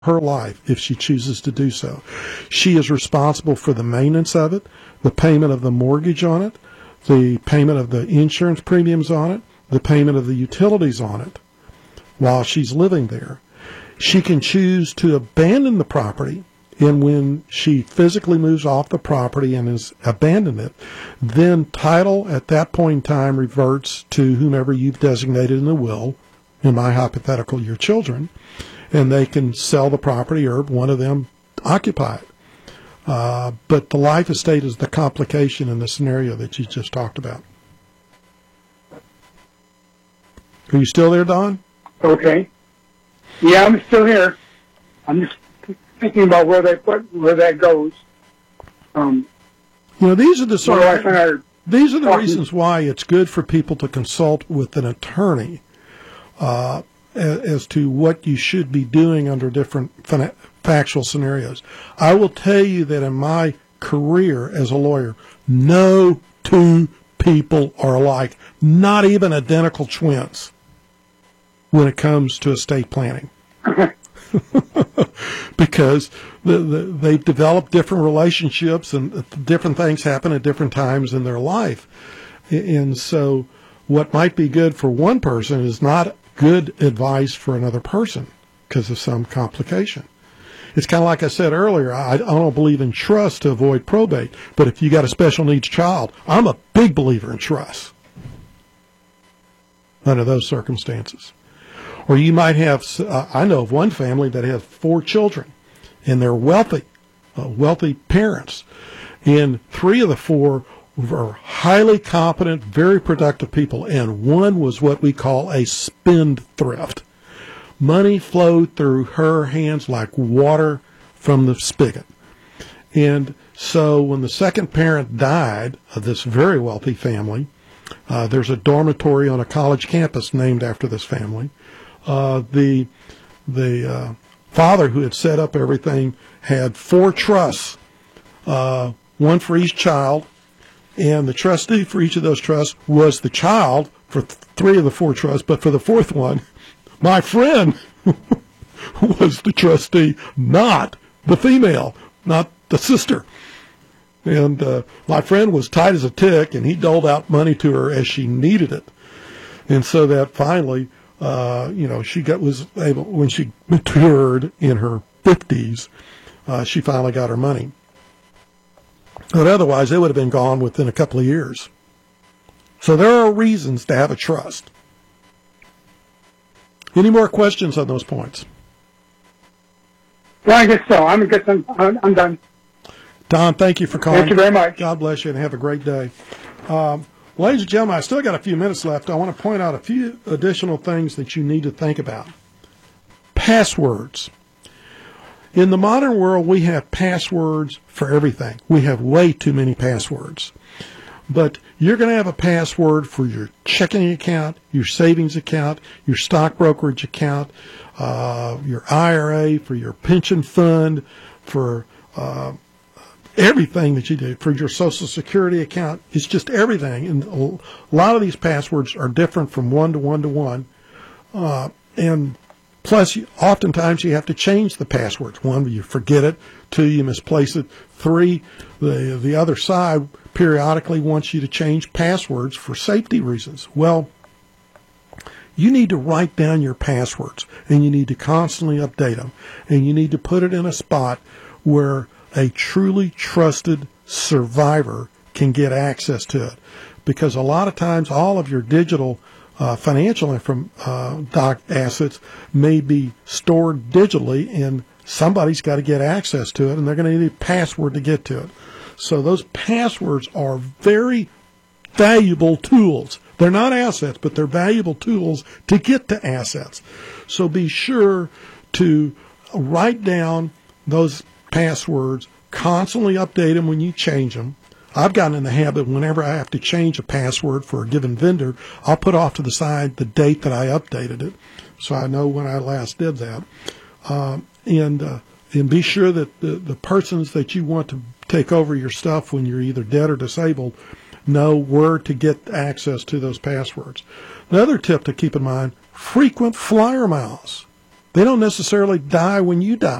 her life if she chooses to do so. She is responsible for the maintenance of it, the payment of the mortgage on it, the payment of the insurance premiums on it, the payment of the utilities on it while she's living there. She can choose to abandon the property, and when she physically moves off the property and has abandoned it, then title at that point in time reverts to whomever you've designated in the will, in my hypothetical, your children, and they can sell the property or one of them occupy it. But the life estate is the complication in the scenario that you just talked about. Are you still there, Don? Okay. Yeah, I'm still here. I'm just thinking about where that goes. These are the reasons why it's good for people to consult with an attorney as to what you should be doing under different factual scenarios. I will tell you that in my career as a lawyer, no two people are alike, not even identical twins, when it comes to estate planning. Because they've developed different relationships and different things happen at different times in their life. And so what might be good for one person is not good advice for another person because of some complication. It's kind of like I said earlier, I don't believe in trust to avoid probate, but if you got a special needs child, I'm a big believer in trust under those circumstances. Or you might have, I know of one family that has 4 children, and they're wealthy parents. And 3 of the 4 were highly competent, very productive people, and one was what we call a spendthrift. Money flowed through her hands like water from the spigot. And so when the second parent died of this very wealthy family, there's a dormitory on a college campus named after this family. The father who had set up everything had 4 trusts, one for each child, and the trustee for each of those trusts was the child for 3 of the 4 trusts, but for the 4th one, my friend was the trustee, not the female, not the sister. And my friend was tight as a tick, and he doled out money to her as she needed it. And so that finally, she was able, when she matured in her 50s, she finally got her money. But otherwise, it would have been gone within a couple of years. So there are reasons to have a trust. Any more questions on those points? Well, I guess so. I'm done. Don, thank you for calling. Thank you very much. God bless you and have a great day. Ladies and gentlemen, I still got a few minutes left. I want to point out a few additional things that you need to think about. Passwords. In the modern world, we have passwords for everything. We have way too many passwords. But you're going to have a password for your checking account, your savings account, your stock brokerage account, your IRA, for your pension fund, for everything that you do, for your Social Security account. It's just everything. And a lot of these passwords are different from one to one to one. And plus, oftentimes you have to change the passwords. 1, you forget it. 2, you misplace it. 3, the other side periodically wants you to change passwords for safety reasons. Well, you need to write down your passwords, and you need to constantly update them, and you need to put it in a spot where a truly trusted survivor can get access to it. Because a lot of times all of your digital financial assets may be stored digitally, and somebody's got to get access to it, and they're going to need a password to get to it. So those passwords are very valuable tools. They're not assets, but they're valuable tools to get to assets. So be sure to write down those passwords, constantly update them when you change them. I've gotten in the habit whenever I have to change a password for a given vendor, I'll put off to the side the date that I updated it, so I know when I last did that. And be sure that the persons that you want to take over your stuff when you're either dead or disabled know where to get access to those passwords. Another tip to keep in mind, frequent flyer miles. They don't necessarily die when you die.